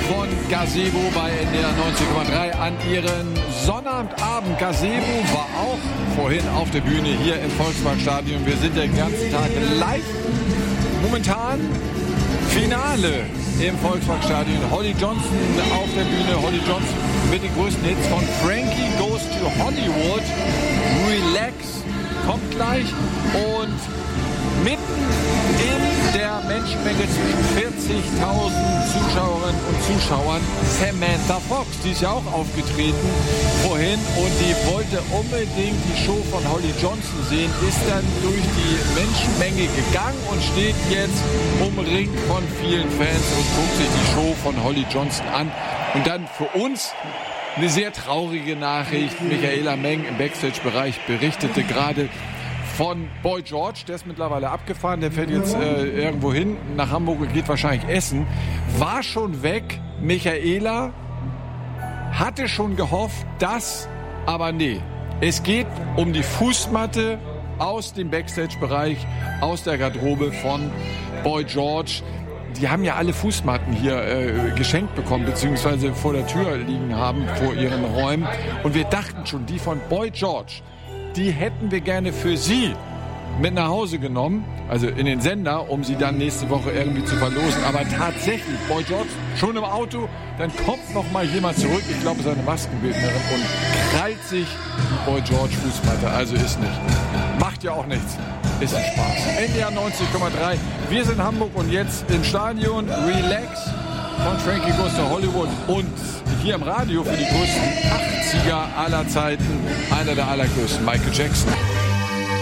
von Gazebo bei NDR 90,3 an ihren Sonnabendabend. Gazebo war auch vorhin auf der Bühne hier im Volksparkstadion. Wir sind den ganzen Tag live. Momentan Finale im Volksparkstadion. Holly Johnson auf der Bühne. Holly Johnson mit den größten Hits von Frankie Goes to Hollywood. Relax kommt gleich und mitten in der Menschenmenge zwischen 40.000 Zuschauerinnen und Zuschauern Samantha Fox, die ist ja auch aufgetreten vorhin und die wollte unbedingt die Show von Holly Johnson sehen, ist dann durch die Menschenmenge gegangen und steht jetzt umringt von vielen Fans und guckt sich die Show von Holly Johnson an. Und dann für uns eine sehr traurige Nachricht. Michaela Meng im Backstage-Bereich berichtete gerade von Boy George, der ist mittlerweile abgefahren, der fährt jetzt irgendwo hin, nach Hamburg und geht wahrscheinlich essen. War schon weg, Michaela hatte schon gehofft, aber nee. Es geht um die Fußmatte aus dem Backstage-Bereich, aus der Garderobe von Boy George. Die haben ja alle Fußmatten hier geschenkt bekommen, beziehungsweise vor der Tür liegen haben, vor ihren Räumen. Und wir dachten schon, die von Boy George, die hätten wir gerne für Sie mit nach Hause genommen, also in den Sender, um sie dann nächste Woche irgendwie zu verlosen. Aber tatsächlich, Boy George schon im Auto, dann kommt noch mal jemand zurück, ich glaube, es ist eine Maskenbildnerin, und krallt sich die Boy George Fußmatte. Also ist nicht. Macht ja auch nichts. Ist ein Spaß. NDR 90,3. Wir sind in Hamburg und jetzt im Stadion. Relax von Frankie Goes to Hollywood. Und hier im Radio für die größten 80er aller Zeiten einer der allergrößten, Michael Jackson.